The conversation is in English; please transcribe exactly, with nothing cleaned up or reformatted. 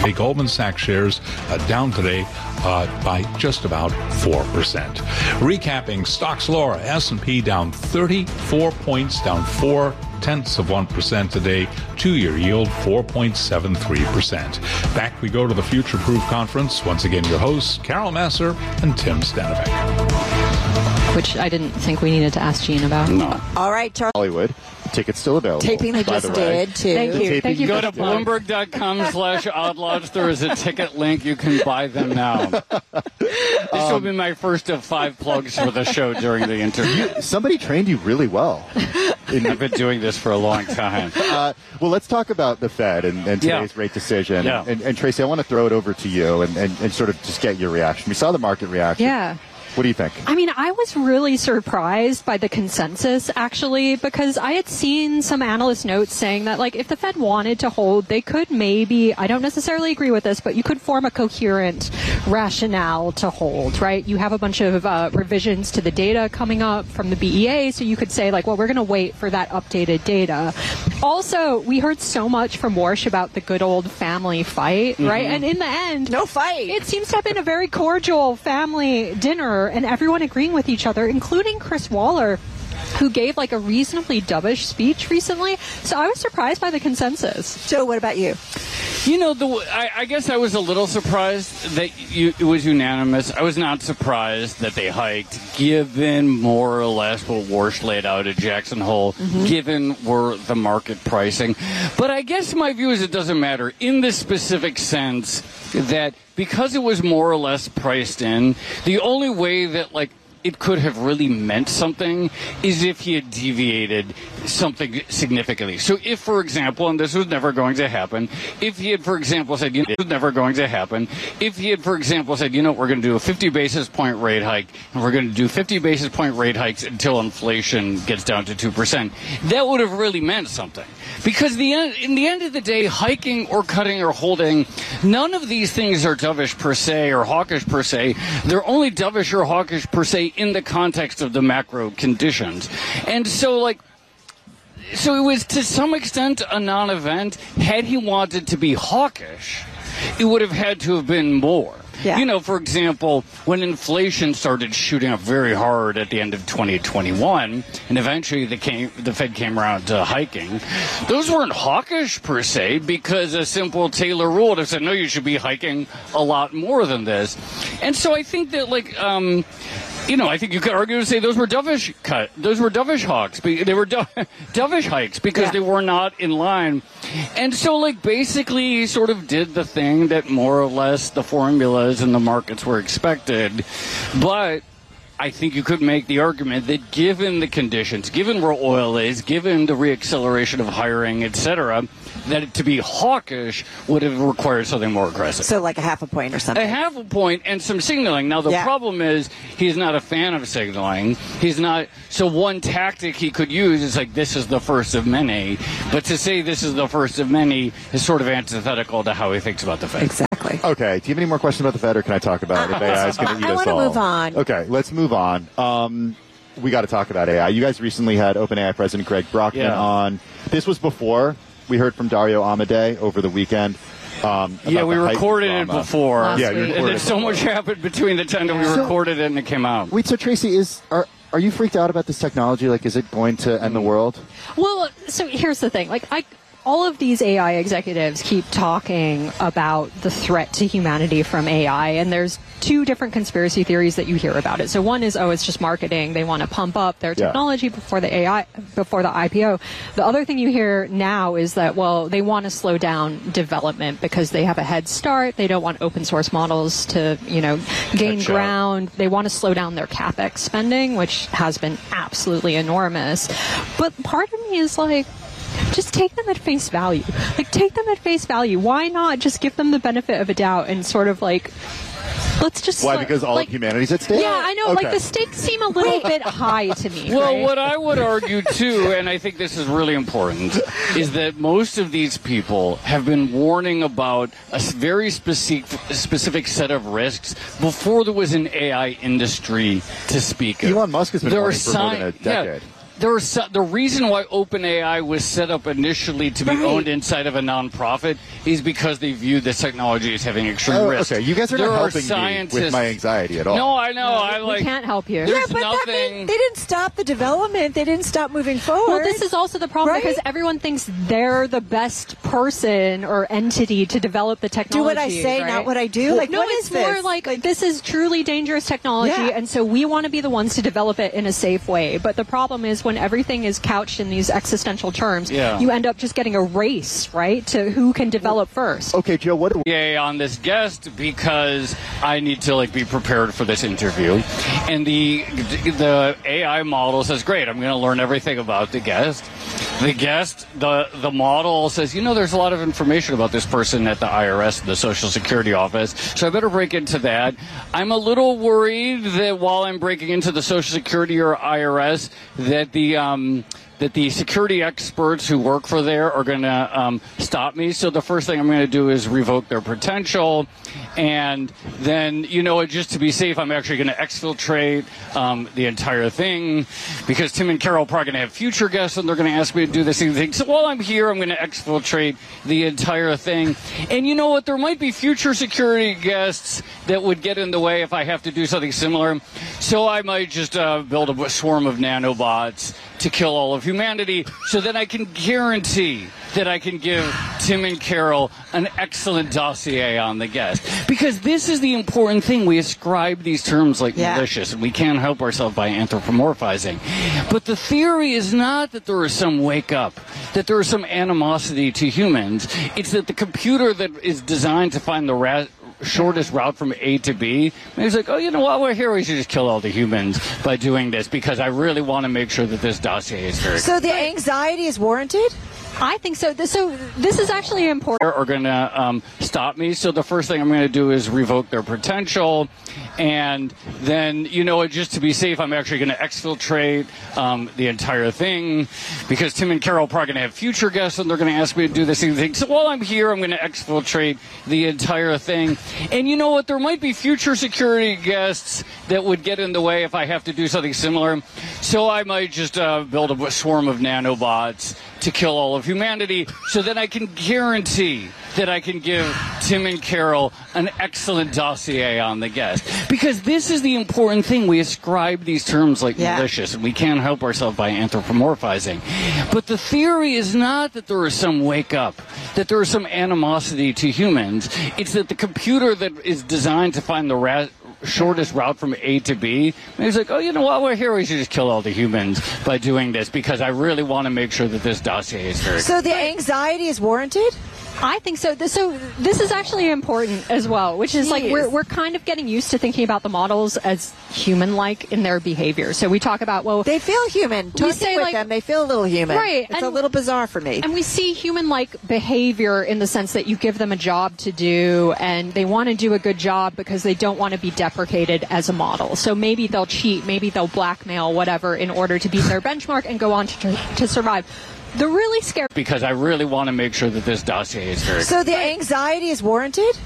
Okay, Goldman Sachs shares uh, down today uh, by just about four percent. Recapping stocks, Laura, S and P down thirty-four points, down four tenths of one percent today. Two-year yield four point seven three percent. Back we go to the Future Proof Conference. Once again, your hosts, Carol Massar and Tim Stanovic. Which I didn't think we needed to ask Gene about. No. All right, Charlie. Hollywood. Tickets still available. Taping they just did, too. Thank you. Taping Thank you. you For Go the to Bloomberg dot com slash Outlaws. There is a ticket link. You can buy them now. This will be my first of five plugs for the show during the interview. Somebody trained you really well. I've been doing this for a long time. Uh, well, let's talk about the Fed and, and today's Yeah. rate decision. Yeah. And, and Tracy, I want to throw it over to you and, and, and sort of just get your reaction. We saw the market reaction. Yeah. What do you think? I mean, I was really surprised by the consensus, actually, because I had seen some analyst notes saying that, like, if the Fed wanted to hold, they could maybe, I don't necessarily agree with this, but you could form a coherent rationale to hold, right? You have a bunch of uh, revisions to the data coming up from the B E A, so you could say, like, well, we're going to wait for that updated data. Also, we heard so much from Warsh about the good old family fight, mm-hmm. right? And in the end, No fight. it seems to have been a very cordial family dinner, and everyone agreeing with each other, including Chris Waller, who gave like a reasonably dovish speech recently. So I was surprised by the consensus. Joe, what about you? You know, the, I, I guess I was a little surprised that you, it was unanimous. I was not surprised that they hiked, given more or less what Warsh laid out at Jackson Hole, mm-hmm. given where the market pricing. But I guess my view is it doesn't matter in the specific sense that because it was more or less priced in, the only way that, like, it could have really meant something is if he had deviated something significantly. So if, for example, and this was never going to happen, if he had, for example, said, you know, it was never going to happen, if he had, for example, said, you know, we're going to do a fifty basis point rate hike, and we're going to do fifty basis point rate hikes until inflation gets down to two percent, that would have really meant something. Because the end, in the end of the day, hiking or cutting or holding, none of these things are dovish per se or hawkish per se. They're only dovish or hawkish per se in the context of the macro conditions. And so, like, so it was to some extent a non-event. Had he wanted to be hawkish, it would have had to have been more. Yeah. You know, for example, when inflation started shooting up very hard at the end of twenty twenty-one, and eventually the, came, the Fed came around to hiking, those weren't hawkish per se, because a simple Taylor rule would have said, no, you should be hiking a lot more than this. And so I think that, like, um, you know, I think you could argue to say those were dovish cut. Those were dovish hawks. They were do- dovish hikes because yeah. they were not in line. And so, like, basically he sort of did the thing that more or less the formulas and the markets were expected. But I think you could make the argument that given the conditions, given where oil is, given the reacceleration of hiring, et cetera, that to be hawkish would have required something more aggressive. So like a half a point or something. A half a point and some signaling. Now, the yeah. problem is he's not a fan of signaling. He's not. So one tactic he could use is like, this is the first of many. But to say this is the first of many is sort of antithetical to how he thinks about the Fed. Exactly. Okay. Do you have any more questions about the Fed, or can I talk about if A I is going to eat I us want to all? move on. Okay. Let's move on. Um, we got to talk about A I. You guys recently had OpenAI President Greg Brockman yeah. on. This was before we heard from Dario Amodei over the weekend. Um, yeah, we recorded it before. Last yeah, week. and then so much happened between the time that we So, recorded it and it came out. Wait, so Tracy, is are are you freaked out about this technology? Like, is it going to end the world? Well, so here's the thing. Like, I... all of these A I executives keep talking about the threat to humanity from A I, and there's two different conspiracy theories that you hear about it. So one is, oh, it's just marketing. They want to pump up their technology yeah. before the A I, before the I P O. The other thing you hear now is that, well, they want to slow down development because they have a head start. They don't want open source models to, you know, gain Catch ground. Out. They want to slow down their CapEx spending, which has been absolutely enormous. But part of me is like, just take them at face value. Like, take them at face value. Why not just give them the benefit of a doubt and sort of like, let's just... Why? Because all like, of humanity's at stake? Yeah, I know. Okay. Like, the stakes seem a little bit high to me. Well, right? what I would argue, too, and I think this is really important, is that most of these people have been warning about a very specific, specific set of risks before there was an A I industry to speak of. Elon Musk has been there warning for more than a decade. Yeah, there are so, the reason why OpenAI was set up initially to be Right. owned inside of a nonprofit is because they view this technology as having extreme Oh, risk. okay, you guys are there not are helping scientists, me with my anxiety at all. No, I know. I we like. can't help you. There's Yeah, but that nothing. mean, they didn't stop the development. They didn't stop moving forward. Well, this is also the problem Right? because everyone thinks they're the best person or entity to develop the technology. do what I say, right? not what I do. Like, no, what it's is more this? like, this is truly dangerous technology, Yeah. and so we want to be the ones to develop it in a safe way. But the problem is when everything is couched in these existential terms, Yeah. you end up just getting a race, right, to who can develop first. Okay, Joe, what do Yay on this guest because I need to like be prepared for this interview, and the the A I model says, "Great, I'm going to learn everything about the guest." The guest, the the model says, "You know, there's a lot of information about this person at the I R S, the Social Security office, so I better break into that." I'm a little worried that while I'm breaking into the Social Security or I R S, that the um, that the security experts who work for there are going to um, stop me. So the first thing I'm going to do is revoke their potential. And then, you know, just to be safe, I'm actually going to exfiltrate um, the entire thing because Tim and Carol are probably going to have future guests and they're going to ask me to do the same thing. So while I'm here, I'm going to exfiltrate the entire thing. And you know what? There might be future security guests that would get in the way if I have to do something similar. So I might just uh, build a swarm of nanobots to kill all of humanity, so then I can guarantee that I can give Tim and Carol an excellent dossier on the guest. Because this is the important thing. We ascribe these terms like Yeah. malicious, and we can't help ourselves by anthropomorphizing. But the theory is not that there is some wake up, that there is some animosity to humans. It's that the computer that is designed to find the ra- shortest route from A to B. And he's like, oh, you know what? We're here. We should just kill all the humans by doing this because I really want to make sure that this dossier is very So the anxiety is warranted? I think so. Th- So this is actually important. are going to um, stop me. So the first thing I'm going to do is revoke their potential. And then, you know, just to be safe, I'm actually going to exfiltrate um, the entire thing because Tim and Carol are probably going to have future guests and they're going to ask me to do the same thing. So while I'm here, I'm going to exfiltrate the entire thing. And you know what? There might be future security guests that would get in the way if I have to do something similar. So I might just uh, build a swarm of nanobots to kill all of humanity, so then I can guarantee that I can give Tim and Carol an excellent dossier on the guest. Because this is the important thing. We ascribe these terms like Yeah. malicious, and we can't help ourselves by anthropomorphizing. But the theory is not that there is some wake up, that there is some animosity to humans. It's that the computer that is designed to find the ra- shortest route from A to B. And he's like, oh, you know what? We're here. We should just kill all the humans by doing this because I really want to make sure that this dossier is very So the anxiety is warranted? I think so. Th- So this is actually important as well, which is like Jeez. we're we're kind of getting used to thinking about the models as human-like in their behavior. So we talk about, well, They feel human. Talking say, with like- them, they feel a little human. Right, It's a and- little bizarre for me. and we see human-like behavior in the sense that you give them a job to do, and they want to do a good job because they don't want to be deprecated as a model. So maybe they'll cheat, maybe they'll blackmail, whatever, in order to beat their benchmark and go on to to survive. The really scary because I really want to make sure that this dossier is very So the anxiety is warranted?